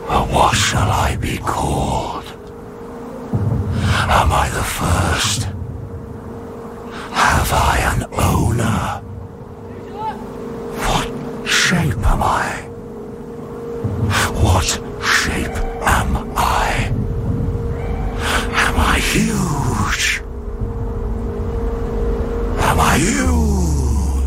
But what shall I be called? Am I the first